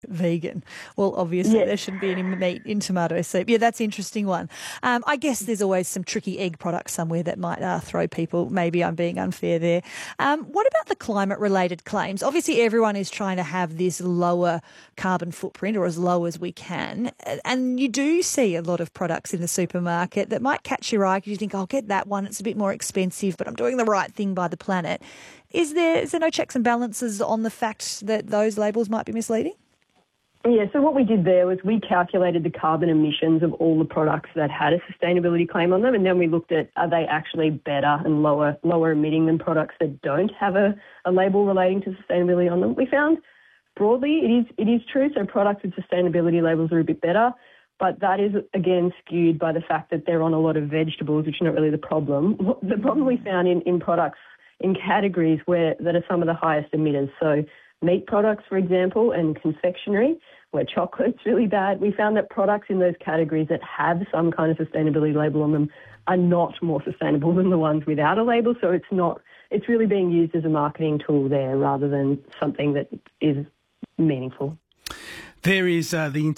vegan. Well, obviously there shouldn't be any meat in tomato soup. Yeah, that's an interesting one. I guess there's always some tricky egg products somewhere that might throw people. Maybe I'm being unfair there. What about the climate-related claims? Obviously, everyone is trying to have this lower carbon footprint, or as low as we can. And you do see a lot of products in the supermarket that might catch your eye because you think, I'll get that one. It's a bit more expensive, but I'm doing the right thing by the planet. Is there no checks and balances on the fact that those labels might be misleading? Yeah, so what we did there was we calculated the carbon emissions of all the products that had a sustainability claim on them, and then we looked at, are they actually better and lower emitting than products that don't have a label relating to sustainability on them. We found broadly it is true, so products with sustainability labels are a bit better, but that is, again, skewed by the fact that they're on a lot of vegetables, which is not really the problem. The problem we found in products in categories that are some of the highest emitters, so meat products, for example, and confectionery, where chocolate's really bad. We found that products in those categories that have some kind of sustainability label on them are not more sustainable than the ones without a label. So it's really being used as a marketing tool there rather than something that is meaningful. There is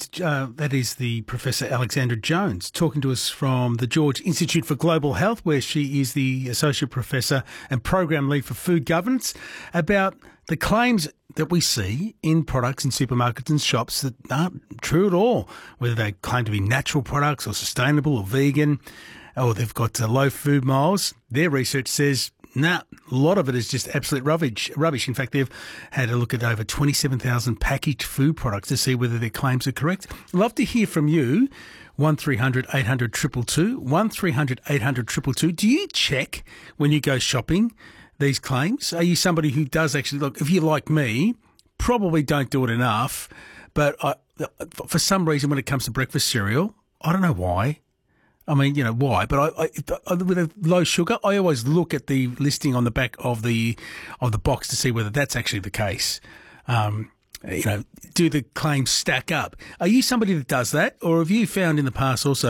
that is the Professor Alexandra Jones talking to us from the George Institute for Global Health, where she is the Associate Professor and Program Lead for Food Governance, about the claims that we see in products in supermarkets and shops that aren't true at all, whether they claim to be natural products or sustainable or vegan, or they've got low food miles. Their research says, a lot of it is just absolute rubbish. In fact, they've had a look at over 27,000 packaged food products to see whether their claims are correct. Love to hear from you. 1300 800 222, 1300 800 222. Do you check when you go shopping these claims? Are you somebody who does actually look? If you're like me, probably don't do it enough. But for some reason, when it comes to breakfast cereal, I don't know why. I mean, you know why, but I with a low sugar, I always look at the listing on the back of the box to see whether that's actually the case. Do the claims stack up? Are you somebody that does that, or have you found in the past also